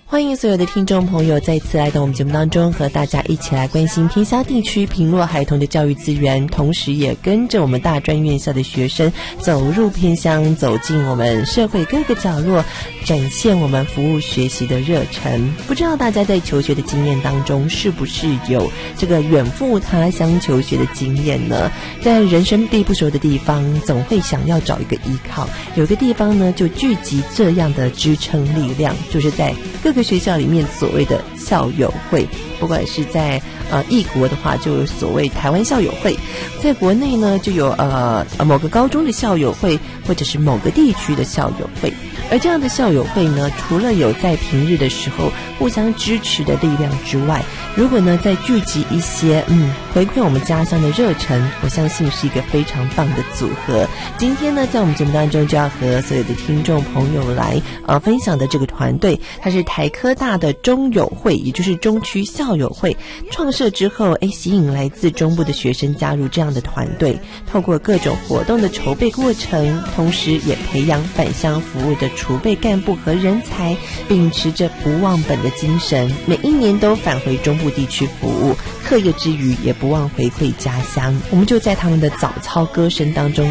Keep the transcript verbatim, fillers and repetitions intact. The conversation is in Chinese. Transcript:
欢迎所有的听众朋友再次来到我们节目当中，和大家一起来关心偏乡地区贫弱孩童的教育资源，同时也跟着我们大专院校的学生走入偏乡，走进我们社会各个角落，展现我们服务学习的热忱。不知道大家在求学的经验当中是不是有这个远赴他乡求学的经验呢？在人生地不熟的地方，总会想要找一个依靠，有个地方呢就聚集这样的支撑力量，就是在各个学校里面所谓的校友会。不管是在呃异国的话，就有所谓台湾校友会；在国内呢，就有呃某个高中的校友会，或者是某个地区的校友会。而这样的校友会呢，除了有在平日的时候互相支持的力量之外，如果呢再聚集一些嗯回馈我们家乡的热忱，我相信是一个非常棒的组合。今天呢，在我们节目当中就要和所有的听众朋友来呃分享的这个团队，它是台科大的中友会，也就是中区校友会创设之后，哎，吸引来自中部的学生加入这样的团队，透过各种活动的筹备过程，同时也培养返乡服务的储备干部和人才，秉持着不忘本的精神，每一年都返回中部地区服务，课业之余也不忘回馈家乡。我们就在他们的早操歌声当中